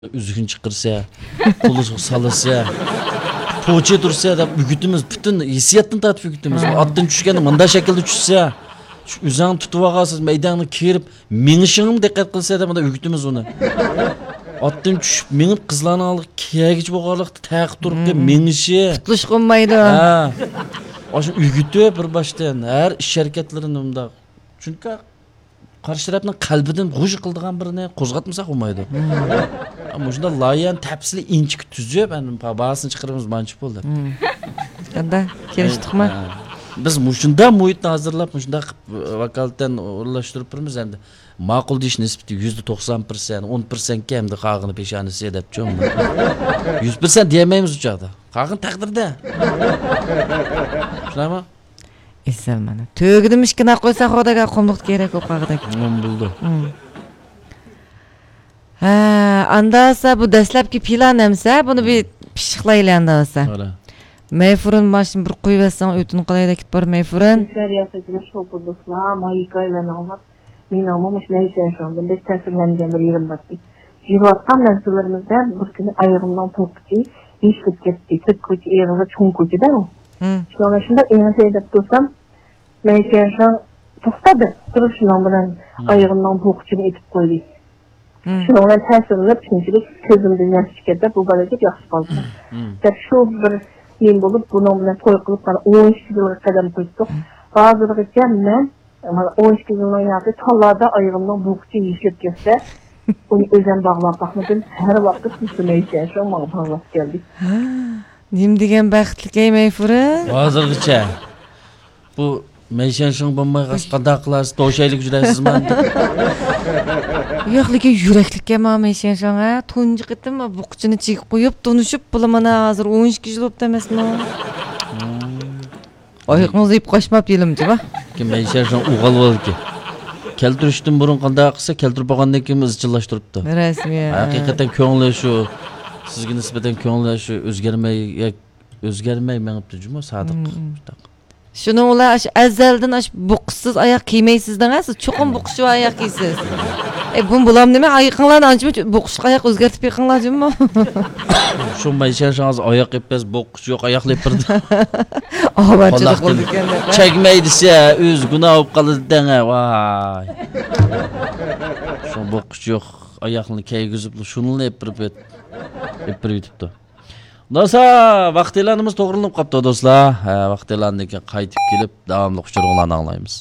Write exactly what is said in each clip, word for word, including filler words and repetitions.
Üzgün çıkırsa, kolu salırsa, poğaça dursa da bugütümüz bütün hissiyatını tatip bugütümüz. Attın düşkeni manda şekilde düşse, şu üzerine tutup ağasız meydanı kirip, minişinin dikkat kılsa da manda bugütümüz onu. Attın düşüp minip kızlarını alıp kiyagiç boğarlıkta tağıp durup da minişi. Tutuluş konmaydı. Ha. Aşın ügütü bir baştan her iş hareketlerin onda. Çünkü karşı tarafının kalbinden hoş kıldığın birine kozgatmasak olmaydı. Ama şunda layan tepsili inçik tüzüyor benim babasını çıkarımız mançıp oldu. Kanda keliştik mi? Biz muşunda muhitni hazırlap muşunda vakalitten ulaştırıp birimiz hem de makul diş nispeti yüzde doksan persen, on persenke hem de kağını peşanesi edip çoğum. Yüz persen diyemeyiz uçakta. Kağın takdirde. Şuna mı? Eselmana. Tögüdüm işkina koysak odaga komluk gerek o kağıda. Onu buldu. Ha, andasa bu dastlabki plan emsa bunu bir pişiklayla andasa. Öyle. Meyfurun başını bir koyuversen ötün qalayda git bar Meyfurun. Seriyasıcına çok buldukla mayıka ile namat. Min olmamış neyse şu anda. Biz tesirleneceğim bir yerim baktı. Jivattan mensuplarımızdan bu günü ayırımdan korktu. İşlik gitti. Tık kutu ayırımda çoğun kutu değil mi? Şu an şimdi en seyredip dursam neyse şu an toxtadı. Duruşundan bilen ayırımdan korktuğunu etip koydu. Şu an tesirlenip şimdilik közümden yaş çıkardı. Bu böylece yaxşı kaldı. Şu bir yıl bulup bunun bilen toy kılıp on iki yıllık kadar koyduk. Bazıları ben on iki yılın oynadı. Tallarda ayırımdan korktu işlik gelse. Onu özen bağlap bakmadım. Her vakit üstüne içerişe bana bağlap geldi. Nim degen baxtlik ey Meyfurun. Hazırlıkça. Bu meyşen şun bombayı qasqanda qılarız, doşaylık jürəsiz mən. Yo'qligi yuraklikka ma Meyşen şoňa tunji qitim buqçini çekip qo'yib, tunuşup bulamana hazır on iki yil bo'lib emasmi? Oyuqňyz ip qoşmap yelimji ba. Ki meyşen şun uğal boldu ki. Keltirişden burun qanda qısa, keltirip bolgandan keyin izchillаш turibdi. Rasmiy. Haqiqatan ko'ngli shu sizga nisbatan ko'ngli shu o'zgarmay o'zgarmay menibdi juma sadiq. Şunu ular aş azaldan aş buqsiz ayak kiymeysizdan siz çoqum buqşu ayak kiysiz. E bun bulam nima ayıqınlarni ancha buqşuq ayak o'zgartib yiqinlarjimi? Shu meyşen şun ayak epes buqş yo'q ayaqlab birdi. Ahvatchilik bo'ldi ekanda. Chekmaydisa o'z gunoh bo'lib qoladi-dan, voy. Shu buqş yo'q ayaqni kaygizib shuni epirib epirib yutibdi. Do'sa, vaqtlarimiz to'g'rilanib qopti do'stlar. Ha, vaqtlardan keyin qaytib kelib davomli uchurg'ularni anglaymiz.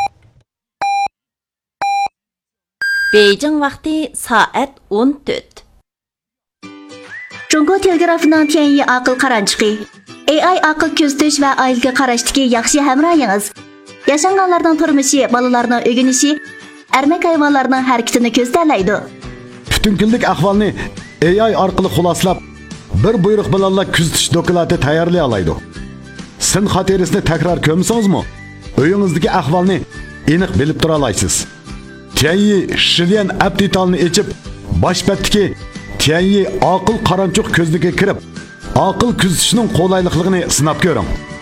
Beijing vaqti soat o'n to'rt. Jungo Telegrafning Tianyi aql qaranchiqi. A I aql kuzatish va oilaga qarashdagi yaxshi hamrohingiz. Yashanganlarning turmushi, bolalarning o'rganishi, ermak hayvonlarning harakatini ko'zlaydi. Butun kunlik ahvolni A I orqali xuloslab, bir buyruq bilan kuzatish doklati tayyorlay oladi. Sin xotirasini takror ko'msangizmi, uyingizdagi ahvolni aniq bilib tura olasiz. Tianyi Shilian aptitalni echib, boshbatdagi Tianyi aql qaranchuq ko'zligiga kirib, aql kuzatishning qo'laylikligini sinab ko'ring.